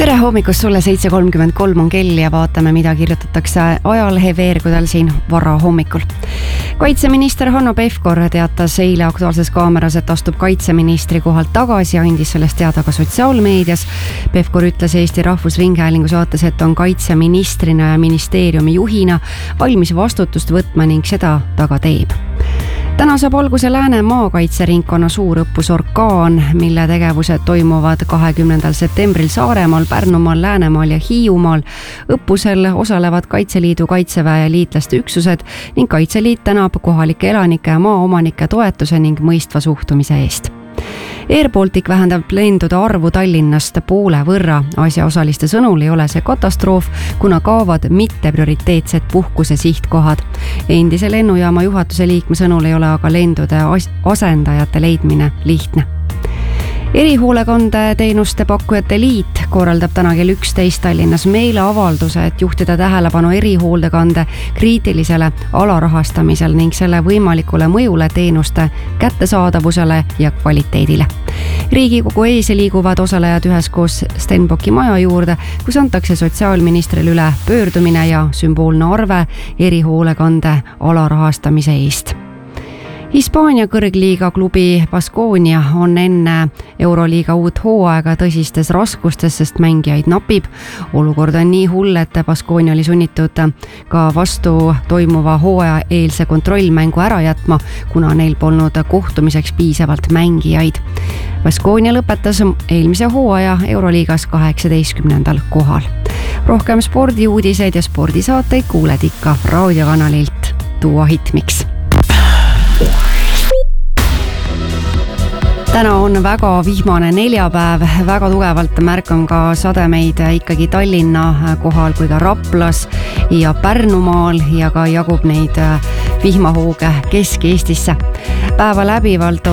Tere hommikust sulle, 7.33 on kell ja vaatame, mida kirjutatakse ajalehe veergudel siin vara hommikul. Kaitseminister Hanno Pevkur teatas eile Aktuaalses Kaameras, et astub kaitseministri kohalt tagasi ja andis sellest teada ka sotsiaalmeedias. Pevkur ütles Eesti Rahvusringhäälingu saates, et on kaitseministrina ja ministeeriumi juhina valmis vastutust võtma ning seda ta ka teeb. Täna saab alguse Lääne maakaitseringkonna suurõppus Orkaan, mille tegevused toimuvad 20. septembril Saaremaal, Pärnumaal, Läänemaal ja Hiiumaal. Õppusel osalevad Kaitseliidu, Kaitseväe ja liitlaste üksused ning Kaitseliit tänab kohalike elanike ja maaomanike toetuse ning mõistva suhtumise eest. Air Baltic vähendab lendude arvu Tallinnast poole võrra. Asjaosaliste sõnul ei ole see katastroof, kuna kaovad mitteprioriteetsed puhkuse sihtkohad. Endise lennujaama juhatuse liikme sõnul ei ole aga lendude asendajate leidmine lihtne. Erihoolekande teenuste pakkujate liit korraldab täna kell 11 Tallinnas meeleavalduse, et juhtida tähelepanu erihoolekande kriitilisele alarahastamisel ning selle võimalikule mõjule teenuste kättesaadavusele ja kvaliteedile. Riigikogu ees liiguvad osalejad üheskoos Stenbocki maja juurde, kus antakse sotsiaalministrile üle pöördumine ja sümboolne arve erihoolekande alarahastamise eest. Hispaania kõrgliiga klubi Baskonia on enne Euroliiga uut hooaega tõsistes raskustes, sest mängijaid napib. Olukord on nii hull, et Baskonia oli sunnitud ka vastu toimuva hooaja eelse kontrollmängu ära jätma, kuna neil polnud kohtumiseks piisavalt mängijaid. Baskonia lõpetas eelmise hooaja Euroliigas 18. kohal. Rohkem spordiuudiseid ja spordisaateid kuuled ikka raadiokanalilt Duo Hitmix. Täna on väga vihmane neljapäev, väga tugevalt märkan ka sademeid ikkagi Tallinna kohal kui ka Raplas ja Pärnumaal ja ka jagub neid vihmahooge Kesk-Eestisse. Päeva läbivalt